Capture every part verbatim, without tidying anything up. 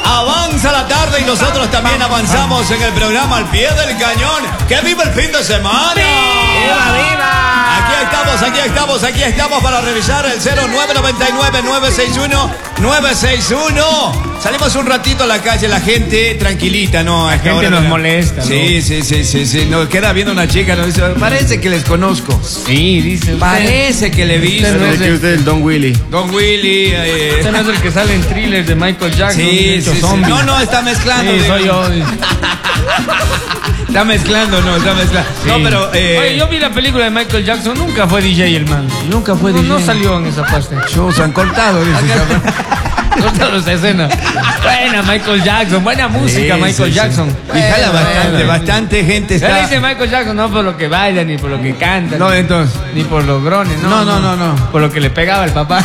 Avanza la tarde y nosotros también avanzamos en el programa Al Pie del Cañón. ¡Que viva el fin de semana! ¡Viva, viva! Aquí estamos, aquí estamos, aquí estamos para revisar el cero nueve nueve nueve, nueve seis uno, nueve seis uno. Salimos un ratito a la calle, la gente tranquilita, ¿no? La gente nos molesta, ¿no? Sí, sí, sí, sí, sí. Nos queda viendo una chica, nos dice, parece que les conozco. Sí, dice usted. Parece que le vi. Usted no es que usted es el Don Willy. Don Willy. Eh. Usted no es el que sale en thrillers de Michael Jackson. Sí, sí, sí. Zombies. No, no, está mezclando. Sí, digo. soy yo. Dice. Está mezclando, no, está mezclando. Sí. No, pero... Eh... Oye, yo vi la película de Michael Jackson, nunca fue D J el man. Nunca fue no, D J. No salió en esa parte. Shows han cortado, dice. Cortaron esa escena. Buena Michael Jackson, buena música Sí, Michael sí, Jackson. Sí. Y jala Bueno, bastante, bueno. bastante gente Ya le está... dice Michael Jackson, no por lo que baila, ni por lo que canta. No, ni, entonces... ni por los grones, no. No, no, no, no. Por lo que le pegaba el papá.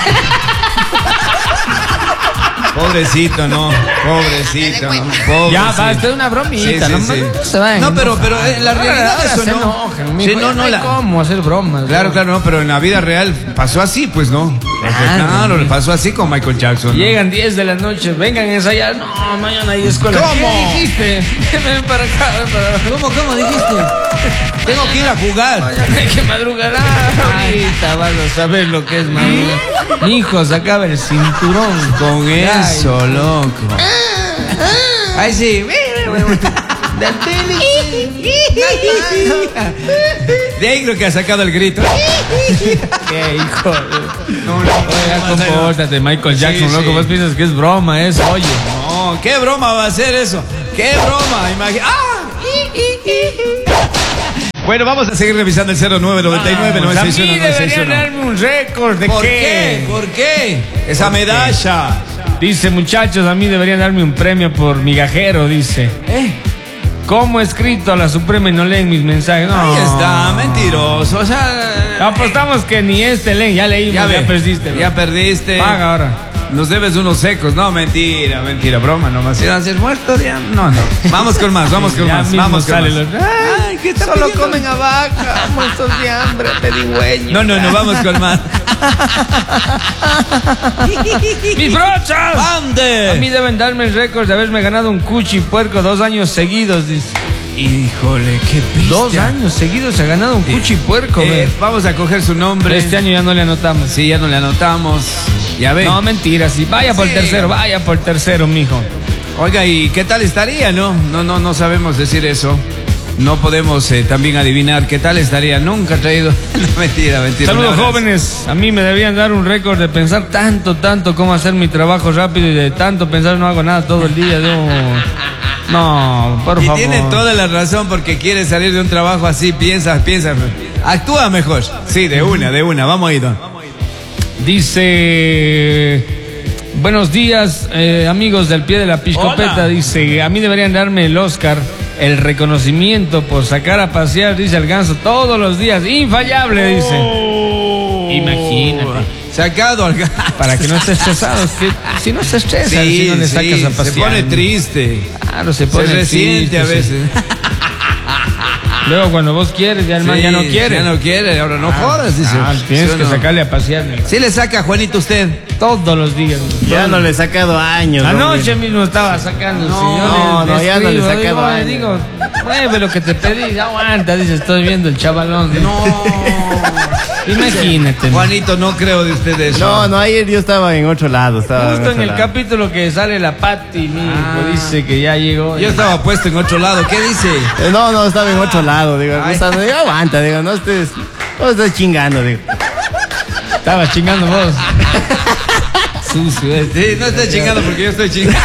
Pobrecito, no, pobrecito, no, pobrecito. Ya, basta, es una bromita. Sí, no, sí, sí. no se vayan. No, pero, pero en la realidad Ahora eso se no. enojan, mijo, Sí, no, ya no, hay la... cómo hacer bromas. Claro, ¿no? claro, no, pero en la vida real pasó así, pues, ¿no? Claro. Claro, le pasó así con Michael Jackson, ¿no? Llegan diez de la noche, vengan a ensayar. No, mañana hay escuela. ¿Cómo? ¿Qué dijiste? Ven para acá, ven para acá. ¿Cómo, cómo dijiste? Tengo que ir a jugar. Mañana hay que madrugar. Ah, ahorita vas a saber lo que es madrugar. Hijo, sacaba el cinturón. Con Ay. eso, loco. Ay, sí. De ahí creo que ha sacado el grito. Qué hijo. No, no, Oiga, compórtate, Michael Jackson, Sí, loco. sí. Vos piensas que es broma eso, oye. No, ¿qué broma va a ser eso? ¿Qué broma? Imagina. ¡Ah! Bueno, vamos a seguir revisando el cero nueve nueve nueve, nueve A mí seis uno, nueve seis deberían uno. darme un récord de ¿Por qué. qué? ¿Por qué? Esa medalla. Dice, muchachos, a mí deberían darme un premio por migajero, dice. ¿Eh? ¿Cómo he escrito a la Suprema y no leen mis mensajes? No. Ahí está, mentiroso. O sea, Apostamos que ni este leen, ya leímos, ya, ve, perdiste. Ya perdiste. Paga ahora. Nos debes unos secos. No, mentira, mentira, broma nomás. Si no has muerto, ya. No, no. Vamos con más, vamos con Ya más. mismo Vamos con sale más. los- Ay, ¿qué está solo pidiendo? comen a vaca, muertos de hambre, pedigüeños. No, no, no, vamos con más. ¡Mis brochas! A mí ¡Ande! deben darme el récord de haberme ganado un cuchi puerco dos años seguidos, dice. Híjole, qué pista. Dos años seguidos se ha ganado un cuchi puerco, Eh, ve. vamos a coger su nombre. Este año ya no le anotamos. Sí, ya no le anotamos. Ya ve. No, mentira, sí. Vaya por Sí. el tercero, vaya por el tercero, mijo. Oiga, ¿y qué tal estaría, no? No, no, no sabemos decir eso. No podemos eh, también adivinar qué tal estaría. Nunca ha traído. No, mentira, mentira. Saludos, Un abrazo. jóvenes. A mí me deberían dar un récord de pensar tanto, tanto cómo hacer mi trabajo rápido y de tanto pensar no hago nada todo el día. Yo... No, por Y favor. tiene toda la razón porque quiere salir de un trabajo así. Piensa, piensa. Actúa mejor. Sí, de una, de una. Vamos, Ido. Dice, buenos días, eh, amigos del Pie de la Piscopeta. Hola. Dice, a mí deberían darme el Oscar, el reconocimiento por sacar a pasear, dice el ganso, todos los días. Infallable, dice. Imagínate. Sacado al gato. Para que no estés estresado. Es que si no se estresa, si no le sacas sí, a pasear. se pone triste. Claro, se Se pone resiente triste, a se- veces. Luego cuando vos quieres, ya el man Sí, ya no quiere. Ya no quiere, ahora no jodas, dice. Ah, tienes ¿Sí o que no? sacarle a pasear. Sí le saca, Juanito, usted. Todos los días. Ya no le he sacado años. Anoche hombre. mismo estaba sacando. No, si yo no, no, ya no le escribo, he sacado digo, años. digo, mueve lo que te pedí, aguanta, dice, estoy viendo el chavalón. No. Imagínate. Juanito, no creo de usted eso. No, no, ayer yo estaba en otro lado. Estaba Justo en otro el lado. capítulo que sale la Pati, mi hijo, Ah. dice que ya llegó. Yo estaba puesto en otro lado. ¿Qué dice? Eh, No, no, estaba en otro lado. Digo, no Ay. estaba- digo, aguanta, digo, no estés, no estés chingando, digo. Estaba chingando vos. Sucio, eh. Sí, no está chingando porque yo estoy chingando.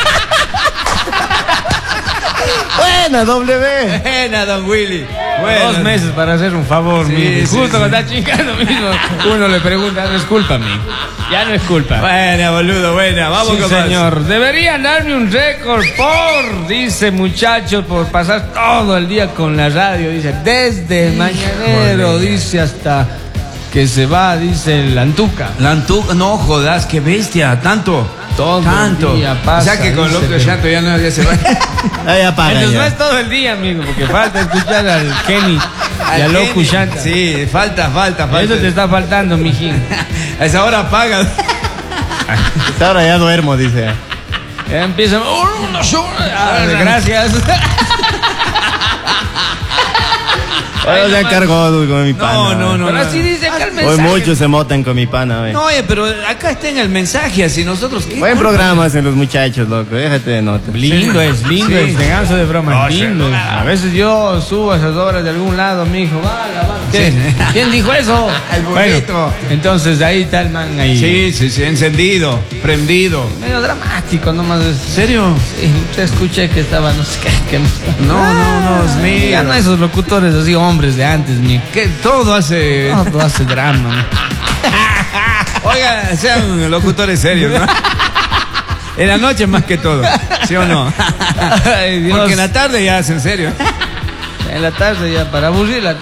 Buena, W. Buena, don Willy. Bueno. Dos meses para hacer un favor, Sí, mijo. sí, Justo sí. cuando está chingando mismo, uno le pregunta, no es culpa, mijo. Ya no es culpa. Buena, boludo, buena. Vamos Sí, con más. señor. Deberían darme un récord por, dice muchachos, por pasar todo el día con la radio, dice, desde el mañanero, dice, hasta que se va, dice el Antuca. La Antuca, no jodas, qué bestia, tanto. Todo tanto. el día pasa, o sea que con dice, Loco pero- Chato ya no ya se va. Ahí apaga Entonces no ya. es todo el día, amigo, porque falta escuchar al Kenny y al Loco Kenny. Shanta. Sí, falta, falta, falta. Eso te está faltando, mijín. A esa hora paga. Hasta ahora ya duermo, dice. Ya empiezan. Oh, no, no, ah, gracias. Ahora se han cargado con mi pana. No, no, no. Pero así dice acá el mensaje. Hoy muchos se motan con mi pana, wey. No, oye, pero acá está en el mensaje, así nosotros. ¿qué Buen culpa? programa hacen los muchachos, loco. Déjate de notas. Lindo es, lindo Sí. es, de ganso de broma, No, lindo sí. es. A veces yo subo a esas horas de algún lado, mi hijo, vaya, vaya. ¿Quién, Sí. ¿Quién dijo eso? El burrito. Bueno, entonces ahí está el man ahí. Sí, sí, sí, encendido, prendido. Medio dramático nomás. ¿En serio? Sí, te escuché que estaba, no sé qué. que No, no, no, es mío. Ya no esos locutores así, hombres de antes, mi. Que todo hace. Todo hace drama, mi. Oiga, sean locutores serios, ¿no? En la noche más que todo, ¿sí o no? Ay, Dios. Porque en la tarde ya hacen serio. En la tarde ya para aburrirla.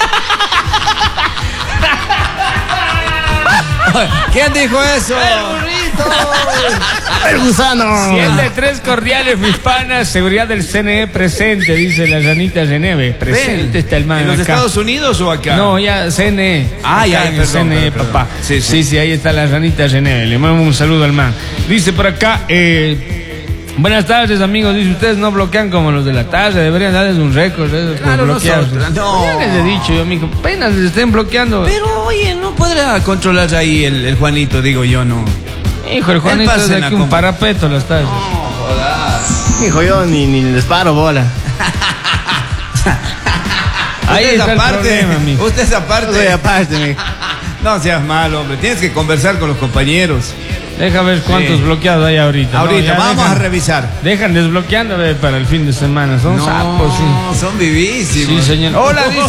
¿Quién dijo eso? ¡El gusano! Siete tres cordiales, mis panas. Seguridad del C N E presente, dice la Janita Geneve. Presente Ven, está el man ¿en los acá. Estados Unidos o acá? No, ya C N E. Ah, Acá ya, en el perdón, C N E, perdón, papá. perdón. Sí, Sí, sí. sí, ahí está la Janita Geneve. Le mando un saludo al man. Dice por acá, eh, buenas tardes, amigos. Dice, ustedes no bloquean como los de la tarde. Deberían darles un récord eh, por Claro, bloquear. nosotros, no. Ya les he dicho yo, mijo. Apenas les estén bloqueando. Pero oye, no podrá controlar ahí el, el Juanito, digo yo, no. Hijo, el Juanito pasa es en de la aquí un com- parapeto las tardes. Hijo, yo ni, ni les paro bola. Ahí Usted está el aparte, problema, mijo. usted es aparte. Yo soy aparte, mi. No seas malo, hombre. Tienes que conversar con los compañeros. Deja ver cuántos Sí. bloqueados hay ahorita. Ahorita, No, ya vamos dejan- a revisar. Dejan desbloqueando ve, para el fin de semana. Son sapos, sí. son vivísimos. Sí, señor. Hola, dice.